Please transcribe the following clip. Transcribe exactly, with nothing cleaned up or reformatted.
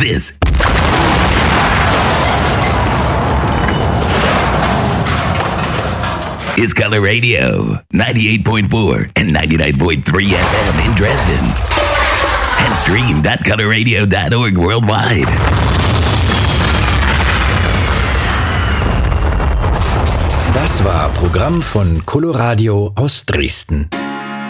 This is Color Radio, ninety-eight point four and ninety-nine point three F M in Dresden. And stream dot color radio dot org worldwide. Das war Programm von Coloradio aus Dresden.